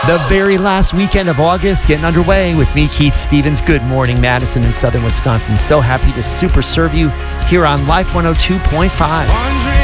The very last weekend of August getting underway with me, Keith Stevens. Good morning, Madison in southern Wisconsin. So happy to super serve you here on Life 102.5.